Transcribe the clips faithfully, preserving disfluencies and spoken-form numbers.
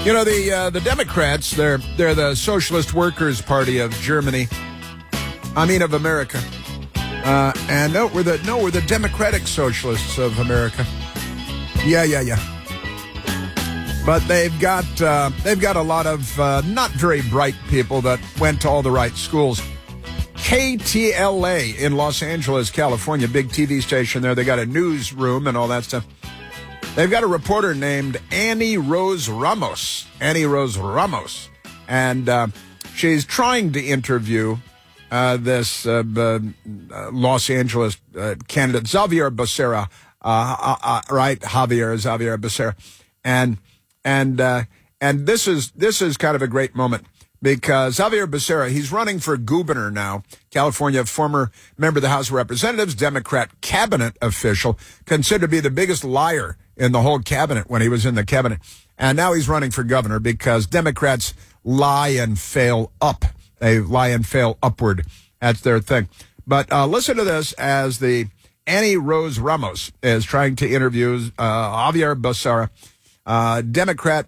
You know, the uh, the Democrats, they're they're the Socialist Workers' Party of Germany. I mean, of America. Uh, and no, we're the no, we're the Democratic Socialists of America. Yeah, yeah, yeah. But they've got uh, they've got a lot of uh, not very bright people that went to all the right schools. K T L A in Los Angeles, California, big T V station there. They got a newsroom and all that stuff. They've got a reporter named Annie Rose Ramos. Annie Rose Ramos. And uh, she's trying to interview uh, this uh, uh, Los Angeles uh, candidate, Xavier Becerra. Uh, uh, uh, right, Javier, Xavier Becerra. And and uh, and this is this is kind of a great moment because Xavier Becerra, he's running for governor now, California, former member of the House of Representatives, Democrat cabinet official, considered to be the biggest liar in the whole cabinet when he was in the cabinet. And now he's running for governor because Democrats lie and fail up. They lie and fail upward. That's their thing. But uh, listen to this as the Annie Rose Ramos is trying to interview uh, Javier Becerra, uh, Democrat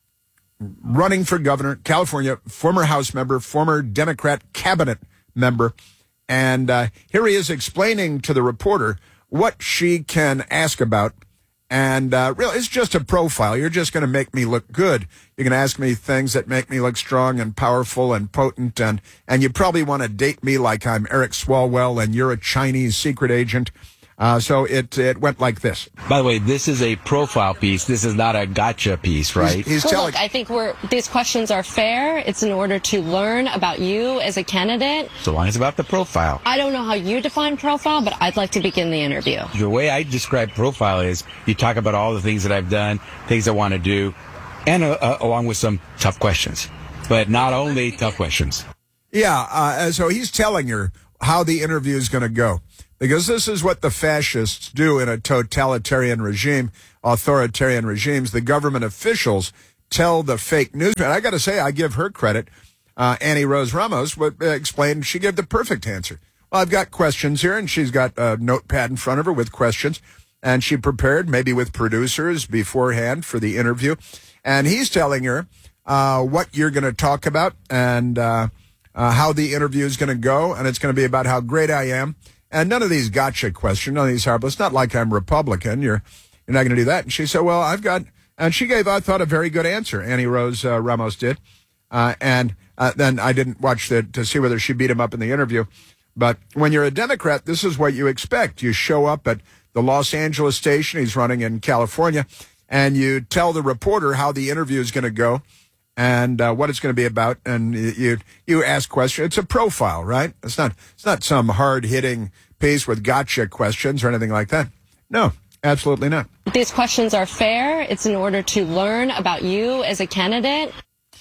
running for governor, California, former House member, former Democrat cabinet member. And uh, here he is explaining to the reporter what she can ask about. And uh, really, it's just a profile. You're just going to make me look good. You're going to ask me things that make me look strong and powerful and potent. And, and you probably want to date me like I'm Eric Swalwell and you're a Chinese secret agent. Uh, so it it went like this. By the way, this is a profile piece. This is not a gotcha piece, right? He's, he's so telling. Look, I think we're these questions are fair. It's in order to learn about you as a candidate. So long as it's about the profile. I don't know how you define profile, but I'd like to begin the interview. The way I describe profile is you talk about all the things that I've done, things I want to do, and uh, uh, along with some tough questions. But not only tough questions. Yeah, uh, so he's telling her how the interview is going to go. Because this is what the fascists do in a totalitarian regime, authoritarian regimes. The government officials tell the fake news. And I got to say, I give her credit. Uh, Annie Rose Ramos would explain, she gave the perfect answer. Well, I've got questions here, and she's got a notepad in front of her with questions. And she prepared, maybe with producers beforehand for the interview. And he's telling her uh, what you're going to talk about and uh, uh, how the interview is going to go. And it's going to be about how great I am. And none of these gotcha questions, none of these horrible. It's not like I'm Republican. You're you're not going to do that. And she said, well, I've got, and she gave, I thought, a very good answer. Annie Rose uh, Ramos did. Uh, and uh, then I didn't watch the, to see whether she beat him up in the interview. But when you're a Democrat, this is what you expect. You show up at the Los Angeles station. He's running in California. And you tell the reporter how the interview is going to go and uh, what it's going to be about, and you you ask questions. It's a profile, right? It's not it's not some hard-hitting piece with gotcha questions or anything like that. No, absolutely not. These questions are fair. It's in order to learn about you as a candidate.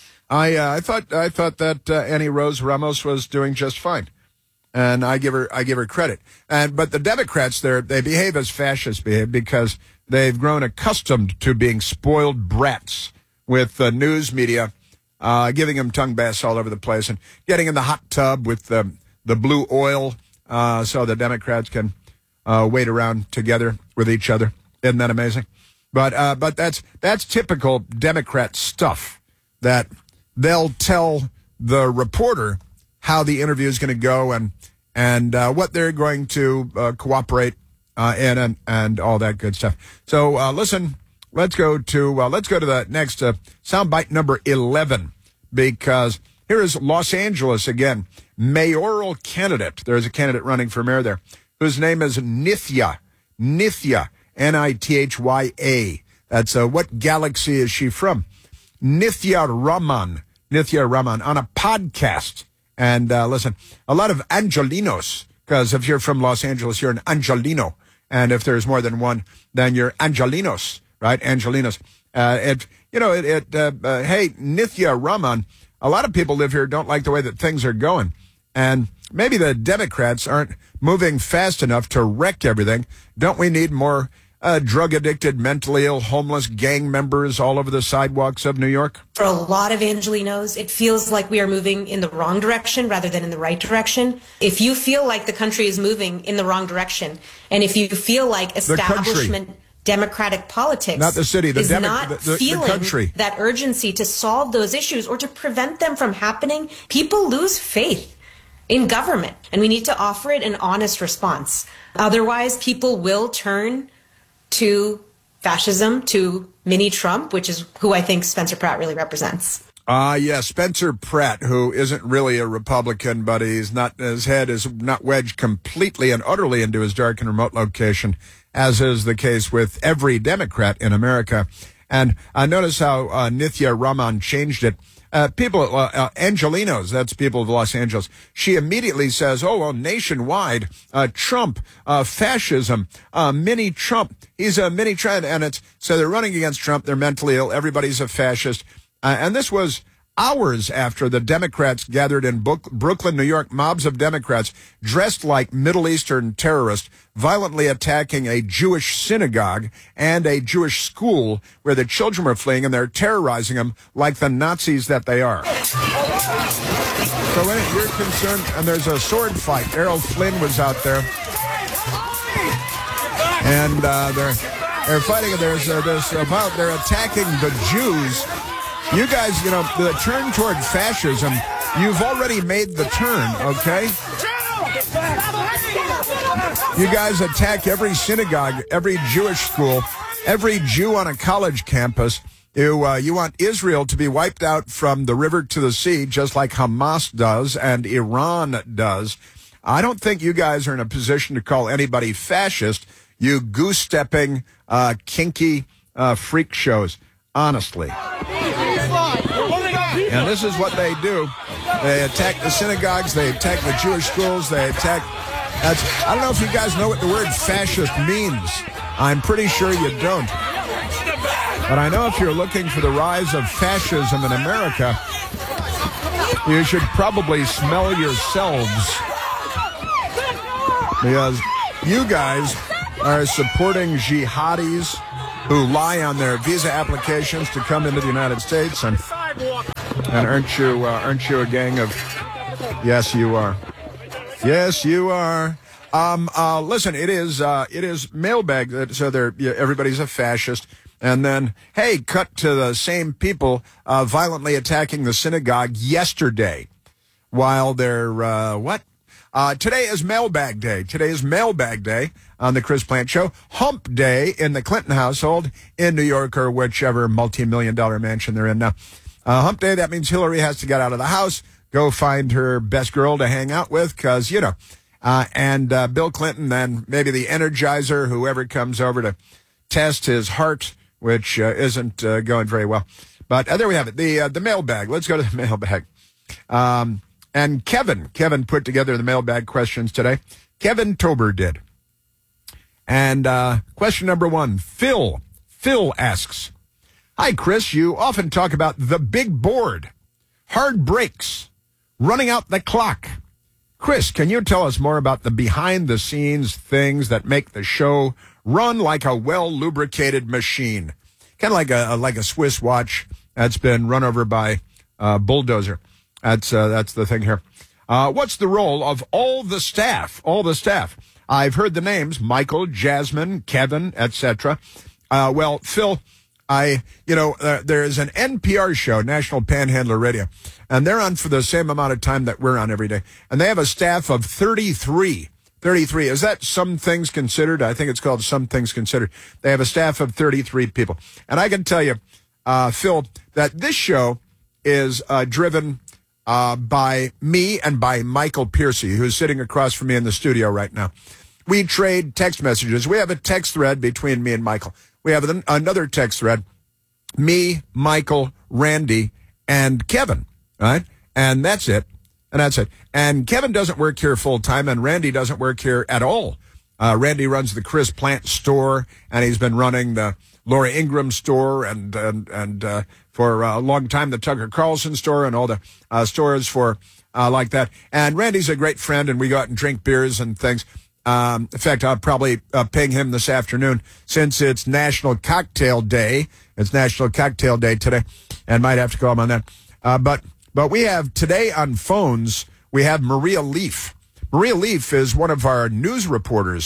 I uh, I thought I thought that uh, Annie Rose Ramos was doing just fine, and I give her I give her credit. And but the Democrats, they they behave as fascists behave because they've grown accustomed to being spoiled brats with the news media, uh, giving them tongue baths all over the place and getting in the hot tub with the, the blue oil uh, so the Democrats can uh, wait around together with each other. Isn't that amazing? But uh, but that's that's typical Democrat stuff, that they'll tell the reporter how the interview is going to go and and uh, what they're going to uh, cooperate uh, in and, and all that good stuff. So uh, listen. Let's go to uh, let's go to the next uh, soundbite number eleven, because here is Los Angeles again. Mayoral candidate. There's a candidate running for mayor there whose name is Nithya. Nithya. N I T H Y A. That's uh, what galaxy is she from? Nithya Raman. Nithya Raman on a podcast. And uh, listen, a lot of Angelinos, because if you're from Los Angeles, you're an Angelino. And if there's more than one, then you're Angelinos. Right, Angelinos. Uh, it, you know, it, it uh, uh, hey, Nithya Raman, a lot of people live here don't like the way that things are going. And maybe the Democrats aren't moving fast enough to wreck everything. Don't we need more uh, drug-addicted, mentally ill, homeless gang members all over the sidewalks of New York? For a lot of Angelinos, it feels like we are moving in the wrong direction rather than in the right direction. If you feel like the country is moving in the wrong direction, and if you feel like establishment... Democratic politics Not the city, the is Demo- not the- the- the feeling country. that urgency to solve those issues or to prevent them from happening, people lose faith in government. And we need to offer it an honest response. Otherwise, people will turn to fascism, to mini Trump, which is who I think Spencer Pratt really represents. Ah, uh, yeah, Spencer Pratt, who isn't really a Republican, but he's not, his head is not wedged completely and utterly into his dark and remote location, as is the case with every Democrat in America. And I notice how uh, Nithya Raman changed it. Uh, people, uh, uh, Angelinos, that's people of Los Angeles. She immediately says, oh, well, nationwide, uh, Trump, uh, fascism, uh, mini Trump. He's a mini Trump. And it's, so they're running against Trump. They're mentally ill. Everybody's a fascist. Uh, and this was hours after the Democrats gathered in Book, Brooklyn, New York, mobs of Democrats dressed like Middle Eastern terrorists, violently attacking a Jewish synagogue and a Jewish school where the children were fleeing, and they're terrorizing them like the Nazis that they are. So when you're concerned, and there's a sword fight, Errol Flynn was out there, and uh, they're they're fighting. There's uh, this about they're attacking the Jews. You guys, you know, the turn toward fascism, you've already made the turn, okay? You guys attack every synagogue, every Jewish school, every Jew on a college campus. You, uh, you want Israel to be wiped out from the river to the sea, just like Hamas does and Iran does. I don't think you guys are in a position to call anybody fascist, you goose-stepping, uh, kinky uh, freak shows, honestly. And this is what they do. They attack the synagogues. They attack the Jewish schools. They attack... That's, I don't know if you guys know what the word fascist means. I'm pretty sure you don't. But I know if you're looking for the rise of fascism in America, you should probably smell yourselves. Because you guys are supporting jihadis who lie on their visa applications to come into the United States. And, and aren't you, uh, aren't you a gang of... Yes, you are. Yes, you are. Um, uh, listen, it is, uh, it is mailbag. So they're, yeah, everybody's a fascist. And then, hey, cut to the same people, uh, violently attacking the synagogue yesterday while they're, uh, what? Uh, today is mailbag day. Today is mailbag day on the Chris Plante Show. Hump day in the Clinton household in New York or whichever multi-million dollar mansion they're in now. Uh, hump day, that means Hillary has to get out of the house, go find her best girl to hang out with, because, you know, uh, and uh, Bill Clinton, then maybe the Energizer, whoever comes over to test his heart, which uh, isn't uh, going very well. But uh, there we have it, the uh, the mailbag. Let's go to the mailbag. Um, and Kevin, Kevin put together the mailbag questions today. Kevin Tober did. And uh, question number one, Phil. Phil asks, hi, Chris, you often talk about the big board, hard breaks, running out the clock. Chris, can you tell us more about the behind-the-scenes things that make the show run like a well-lubricated machine? Kind of like a like a Swiss watch that's been run over by a bulldozer. That's uh, that's the thing here. Uh, what's the role of all the staff? All the staff. I've heard the names, Michael, Jasmine, Kevin, et cetera. Uh, well, Phil, I, you know, uh, there is an N P R show, National Panhandler Radio, and they're on for the same amount of time that we're on every day. And they have a staff of thirty-three. thirty-three. Is that Some Things Considered? I think it's called Some Things Considered. They have a staff of thirty-three people. And I can tell you, uh, Phil, that this show is uh, driven uh, by me and by Michael Piercy, who's sitting across from me in the studio right now. We trade text messages. We have a text thread between me and Michael. We have an, another text thread, me, Michael, Randy, and Kevin, right? And that's it. And that's it. And Kevin doesn't work here full time, and Randy doesn't work here at all. Uh, Randy runs the Chris Plante store, and he's been running the Laura Ingraham store, and and and uh, for a long time the Tucker Carlson store, and all the uh, stores for uh, like that. And Randy's a great friend, and we go out and drink beers and things. Um, in fact, I'll probably uh, ping him this afternoon since it's National Cocktail Day. It's National Cocktail Day today, and might have to call him on that. Uh, but but we have today on phones, we have Maria Leaf. Maria Leaf is one of our news reporters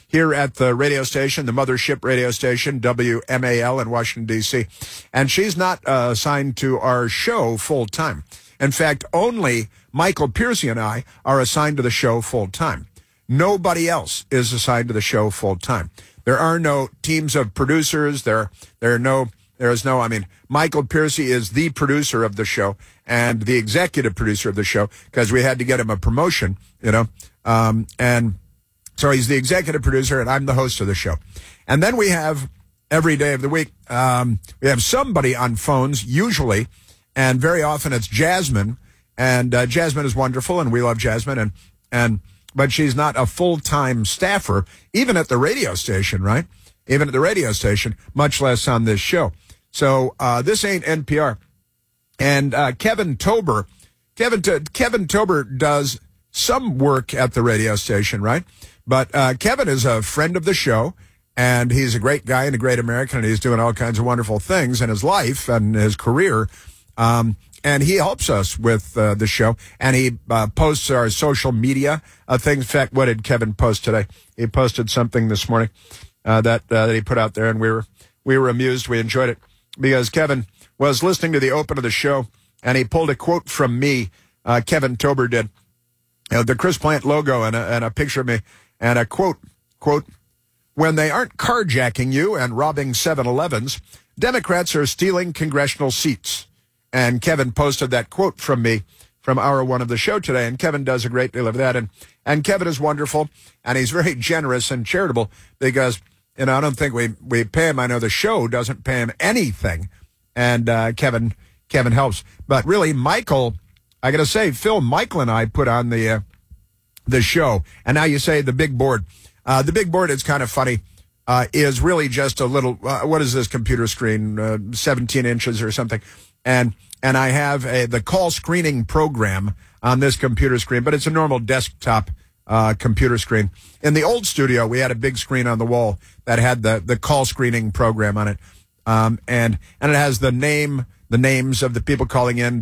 here at the radio station, the mothership radio station, W M A L in Washington, D C. And she's not uh, assigned to our show full time. In fact, only Michael Piercy and I are assigned to the show full time. Nobody else is assigned to the show full time. There are no teams of producers. There, there are no, there is no, I mean, Michael Piercy is the producer of the show and the executive producer of the show because we had to get him a promotion, you know. Um, and so he's the executive producer and I'm the host of the show. And then we have every day of the week, um, we have somebody on phones usually, and very often it's Jasmine. And uh, Jasmine is wonderful and we love Jasmine. And, and, but she's not a full-time staffer, even at the radio station, right? Even at the radio station, much less on this show. So uh, this ain't N P R. And uh, Kevin Tober, Kevin T- Kevin Tober does some work at the radio station, right? But uh, Kevin is a friend of the show, and he's a great guy and a great American, and he's doing all kinds of wonderful things in his life and his career. Um, and he helps us with uh, the show, and he uh, posts our social media uh, things. In fact, what did Kevin post today? He posted something this morning uh, that uh, that he put out there, and we were we were amused. We enjoyed it because Kevin was listening to the open of the show, and he pulled a quote from me. Uh, Kevin Tober did uh, the Chris Plant logo and a, and a picture of me and a quote quote. When they aren't carjacking you and robbing seven elevens, Democrats are stealing congressional seats. And Kevin posted that quote from me from hour one of the show today. And Kevin does a great deal of that. And, and Kevin is wonderful. And he's very generous and charitable because, you know, I don't think we, we pay him. I know the show doesn't pay him anything. And uh, Kevin Kevin helps. But really, Michael, I got to say, Phil, Michael and I put on the, uh, the show. And now you say the big board. Uh, the big board is kind of funny. Uh, is really just a little, uh, what is this computer screen, uh, seventeen inches or something. And and I have a, the call screening program on this computer screen, but it's a normal desktop uh, computer screen. In the old studio, we had a big screen on the wall that had the, the call screening program on it. Um, and, and it has the name, the names of the people calling in.